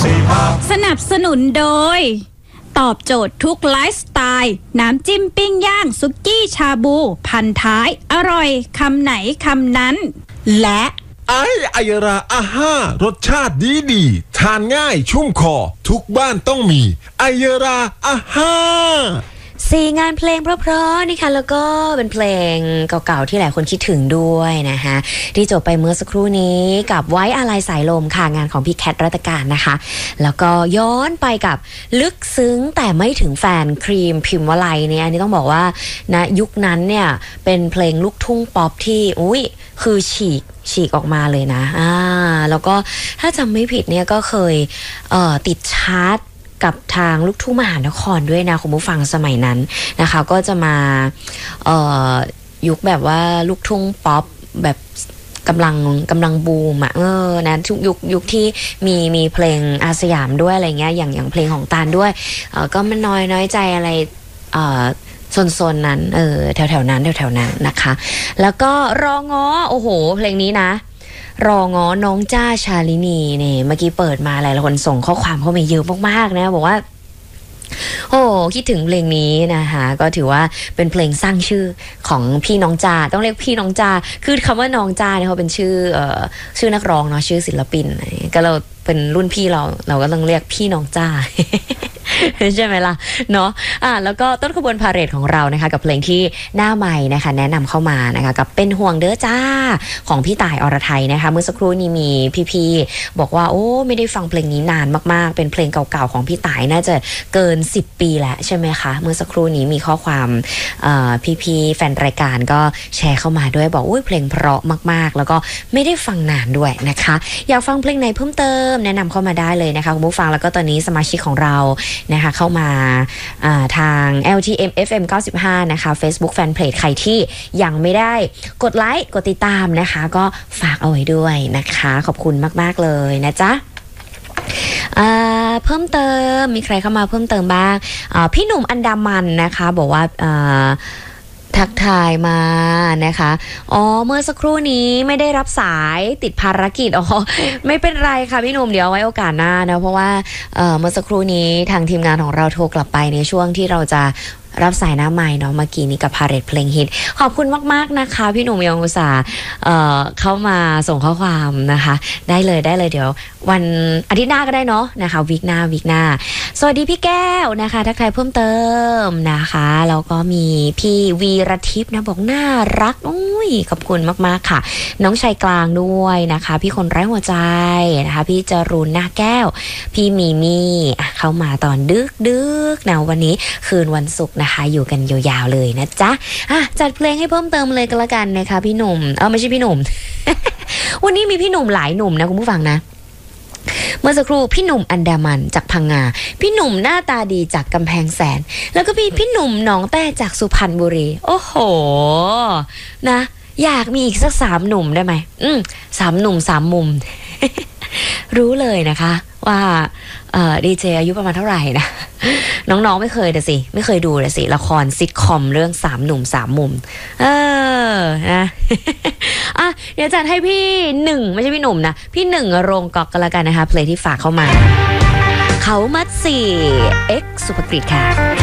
สนับสนุนโดยตอบโจทย์ทุกไลฟ์สไตล์น้ำจิ้มปิ้งย่างสุกี้ชาบูพันท้ายอร่อยคำไหนคำนั้นและไอยราอาห้ารสชาติดีทานง่ายชุ่มคอทุกบ้านต้องมีไอยราอาห้า 4 งานเพลงเพราะๆนี่ค่ะแล้วก็เป็นเพลงเก่าๆที่หลายคนคิดถึงด้วยนะคะที่จบไปเมื่อสักครู่นี้กับไว้อาลัยสายลมค่ะงานของพี่แคทรัตการนะคะแล้วก็ย้อนไปกับลึกซึ้งแต่ไม่ถึงแฟนครีมพิมพ์วลัยเนี่ยอันนี้ต้องบอกว่านะยุคนั้นเนี่ยเป็นเพลงลูกทุ่งป๊อปที่คือฉีกออกมาเลยนะแล้วก็ถ้าจำไม่ผิดเนี่ยก็เคยติดชาร์ตกับทางลูกทุ่งมหานครด้วยนะคุณผู้ฟังสมัยนั้นนะคะก็จะมายุคแบบว่าลูกทุ่งป๊อปแบบกำลังบูมนะยุคที่มีเพลงอาสยามด้วยอะไรเงี้ยอย่างเพลงของตาลด้วยก็มันน้อยใจอะไรโซนนั้นแถวนั้นนะคะแล้วก็รอง้อโอ้โหเพลงนี้นะรอง้อน้องจ้าชาลินีเนี่ยเมื่อกี้เปิดมาหลายคนส่งข้อความเข้ามาเยอะมากๆนะบอกว่าโอ้คิดถึงเพลงนี้นะคะก็ถือว่าเป็นเพลงสร้างชื่อของพี่น้องจ้าต้องเรียกพี่น้องจ้าคือคำว่าน้องจ้าเนี่ยเขาเป็นชื่อนักร้องเนาะชื่อศิลปินก็เราเป็นรุ่นพี่เราก็ต้องเรียกพี่น้องจ้า ใช่ไหมล่ะเนาะแล้วก็ต้นขบวนพาเหรดของเรานะคะกับเพลงที่หน้าใหม่นะคะแนะนำเข้ามานะคะกับเป็นห่วงเด้อจ้าของพี่ต่ายอรไทยนะคะเมื่อสักครู่นี้มีพี่ๆบอกว่าไม่ได้ฟังเพลงนี้นานมากๆเป็นเพลงเก่าๆของพี่ต่ายน่าจะเกิน10 ปีแล้วใช่ไหมคะเมื่อสักครู่นี้มีข้อความพี่ๆแฟนรายการก็แชร์เข้ามาด้วยบอกเพลงเพราะมากๆแล้วก็ไม่ได้ฟังนานด้วยนะคะอยากฟังเพลงไหนเพิ่มเติมแนะนำเข้ามาได้เลยนะคะคุณผู้ฟังแล้วก็ตอนนี้สมาชิกของเรานะคะเข้ามาทาง LTM FM 95นะคะ Facebook Fanpage ใครที่ยังไม่ได้กดไลค์กดติดตามนะคะก็ฝากเอาไว้ด้วยนะคะขอบคุณมากๆเลยนะจ๊ะเพิ่มเติมมีใครเข้ามาเพิ่มเติมบ้างพี่หนุ่มอันดามันนะคะบอกว่าทักทายมานะคะเมื่อสักครู่นี้ไม่ได้รับสายติดภารกิจไม่เป็นไรค่ะพี่หนุ่มเดี๋ยวไว้โอกาสหน้านะเพราะว่าเมื่อสักครู่นี้ทางทีมงานของเราโทรกลับไปในช่วงที่เราจะรับสายหน้าใหม่เนาะเมื่อกี้นี้กับพาเหรดเพลงฮิตขอบคุณมากๆนะคะพี่หนุ่มยังอุตส่าห์เข้ามาส่งข้อความนะคะได้เลยเดี๋ยววันอาทิตย์หน้าก็ได้เนาะนะคะวีคหน้าสวัสดีพี่แก้วนะคะทักทายเพิ่มเติมนะคะแล้วก็มีพี่วีรทิพย์นะบอกน่ารักขอบคุณมากๆค่ะน้องชายกลางด้วยนะคะพี่คนไร้หัวใจนะคะพี่จรูนหน้าแก้วพี่มีมี่เข้ามาตอนดึกนะวันนี้คืนวันศุกร์นะคะอยู่กันยาวๆเลยนะจ๊ะจัดเพลงให้เพิ่มเติมเลยก็แล้วกันนะคะพี่หนุ่มไม่ใช่พี่หนุ่ม วันนี้มีพี่หนุ่มหลายหนุ่มนะคุณผู้ฟังนะเมื่อสักครู่พี่หนุ่มอันดามันจากพังงาพี่หนุ่มหน้าตาดีจากกำแพงแสนแล้วก็พี่หนุ่มหนองแต้จากสุพรรณบุรีโอ้โหนะอยากมีอีกสัก3 หนุ่มได้ไหม3 หนุ่ม3 มุม รู้เลยนะคะว่าดีเจอายุประมาณเท่าไหร่นะน้องๆไม่เคยไม่เคยดูเลยสิละครซิทคอมเรื่อง3 หนุ่ม3 มุมนะเดี๋ยวจัดให้พี่1ไม่ใช่พี่หนุ่มนะพี่1โรงกอกกันละกันนะคะเพลงที่ฝากเข้ามาเขามัด4 X สุภกฤษค่ะ